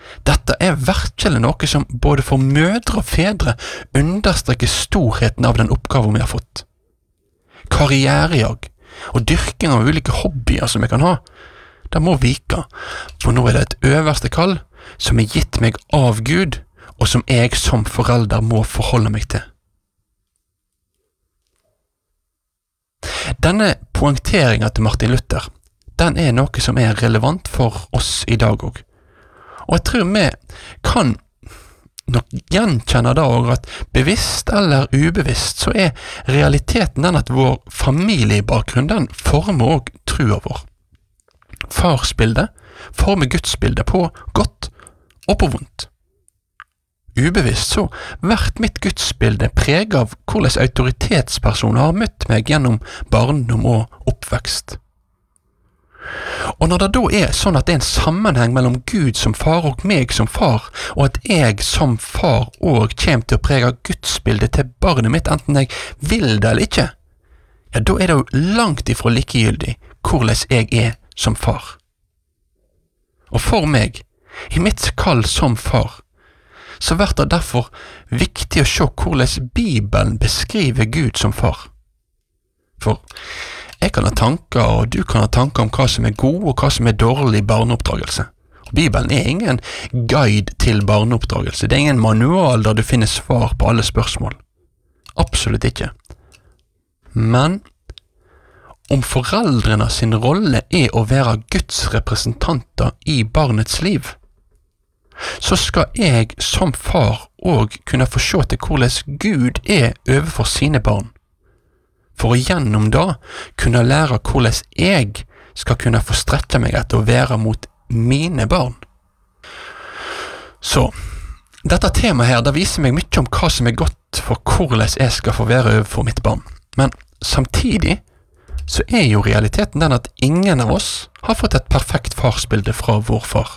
Dette virkelig noe som både for mødre og fedre understreker storheten av den oppgaven vi har fått. Karrierejag og dyrking av ulike hobbyer som jeg kan ha, det må vike, for nå det et øverste kall som gitt meg av Gud, og som jeg som forelder må forholde meg til. Denne poengteringen til Martin Luther, den noe som relevant for oss i dag også. Og jeg tror vi kan nok gjenkjenne da også at bevisst eller ubevisst så realiteten den at vår familiebakgrunn den former også trua vår. Farsbildet former gudsbildet på godt og på vondt. Ubevisst så mitt gudsbilde preget av hvordan autoritetspersoner har møtt meg gjennom barndom og oppvekst. Og når det da sånn at det en sammenheng mellom Gud som far og meg som far, og at jeg som far også kommer til å prege gudsbildet til barnet mitt, enten jeg vil det eller ikke, ja, da det jo langt ifra likegyldig hvordan jeg som far. Og for meg, i mitt kall som far, så blir det derfor viktig å se hvordan Bibelen beskriver Gud som far. For jeg kan ha tanker, og du kan ha tanker om hva som god og hva som dårlig barneoppdragelse. Og Bibelen ingen guide til barneoppdragelse. Det ingen manual der du finner svar på alle spørsmål. Absolutt ikke. Men om foreldrene sin rolle å være Guds representanter i barnets liv, så skal jeg som far også kunne få se til hvordan Gud overfor sine barn, for å gjennom da kunne lære hvordan jeg skal kunne få strekke meg etter å være mot mine barn. Så, dette temaet her, det viser meg mye om hva som godt for hvordan jeg skal få være overfor mitt barn. Men samtidig så jo realiteten den at ingen av oss har fått et perfekt farsbilde fra vår far.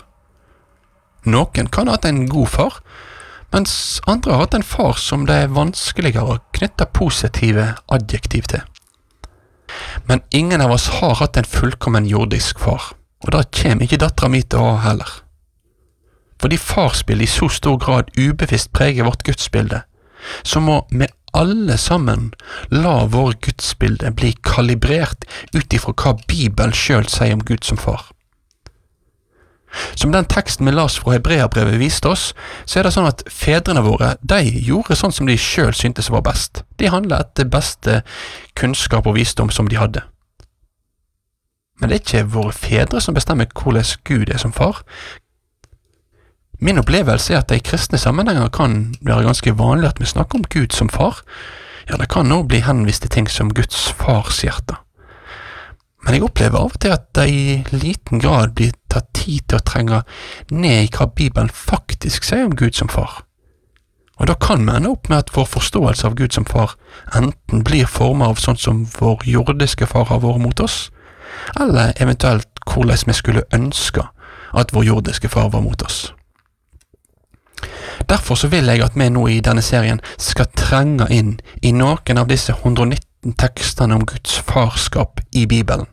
Noen kan ha hatt en god far, mens andre har hatt en far som det vanskeligere å knytte positive adjektiv til. Men ingen av oss har hatt en fullkommen jordisk far, og da kommer ikke datteren min til å ha heller. Fordi farsbildet i så stor grad ubevisst preger vårt gudsbilde, så må vi alle sammen la vår gudsbilde bli kalibrert ut ifra hva Bibelen selv sier om Gud som far. Som den teksten vi las fra Hebreabrevet viste oss, så det sånn at fedrene våre, de gjorde sånn som de selv syntes var best. De handlet etter beste kunnskap og visdom som de hadde. Men det ikke våre fedre som bestemmer hvordan Gud som far. Min opplevelse at det i kristne sammenhenger kan være ganske vanlig at vi snakker om Gud som far. Ja, det kan nå bli henvist til ting som Guds fars hjerte. Men jeg opplever av og til at det i liten grad blir tatt tid til å trenge ned i hva Bibelen faktisk sier om Gud som far. Og da kan vi ende opp med at vår forståelse av Gud som far enten blir formet av sånn som vår jordiske far har vært mot oss, eller eventuelt hvordan vi skulle ønske at vår jordiske far var mot oss. Derfor så vil jeg at vi nå i denne serien skal trenge inn i noen av disse 119 tekstene om Guds farskap i Bibelen.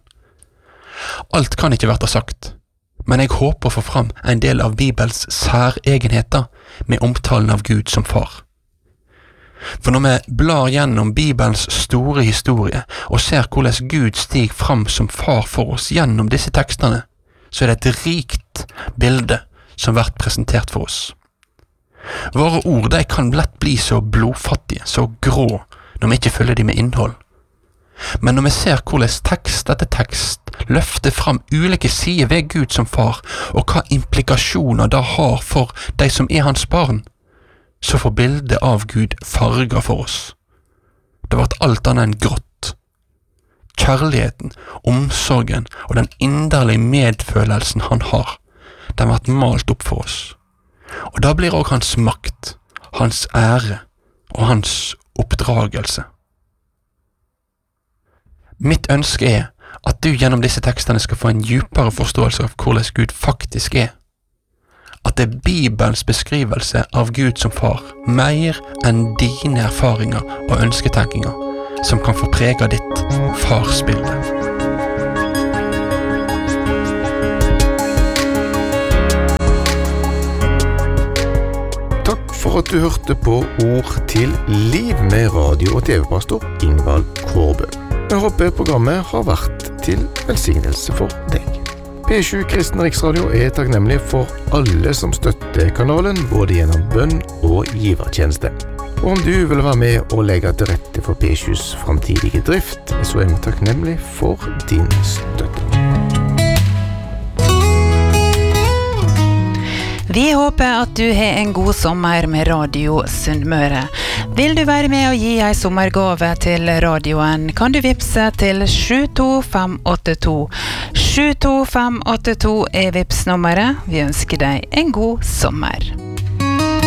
Alt kan ikke være sagt, men jeg håper å få fram en del av Bibels særegenheter med omtalen av Gud som far. For når vi blar gjennom Bibelens store historie og ser hvordan Gud stiger fram som far for oss gjennom disse tekstene, så det et rikt bilde som blir presentert for oss. Våre ord de kan lett bli så blodfattige, så grå, når vi ikke følger de med innhold. Men når vi ser hvordan tekst etter tekst løfter fram ulike sider ved Gud som far, og hva implikasjoner det har for de som hans barn, så får bildet av Gud farger for oss. Det ble alt annet enn grått. Kjærligheten, omsorgen og den inderlige medfølelsen han har, den ble malt opp for oss. Og da blir også hans makt, hans ære og hans oppdragelse. Mitt ønske at du gjennom disse tekstene skal få en djupere forståelse av hvordan Gud faktisk At det Bibelens beskrivelse av Gud som far, mer enn dine erfaringer og ønsketenkinger, som kan få prege ditt farsbilde. for at du hørte på Ord til liv med radio- og TV-pastor Ingvald Kårbø. Jeg håper programmet har vært til velsignelse for deg. P7 Kristen Riksradio takknemlig for alle som støtter kanalen, både gjennom bønn og givertjeneste. Og om du vil være med og legge til rette for P7s fremtidige drift, så vi takknemlig for din støtte. Vi håper at du har en god sommer med Radio Sunnmøre. Vil du være med og gi en sommergave til radioen, kan du vippse til 72582. 72582 vipsnummeret. Vi ønsker deg en god sommer.